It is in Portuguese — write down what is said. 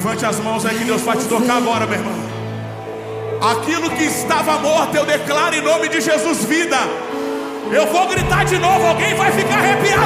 Levante as mãos aí que Deus vai te tocar agora, meu irmão. Aquilo que estava morto, eu declaro em nome de Jesus vida. Eu vou gritar de novo, alguém vai ficar arrepiado.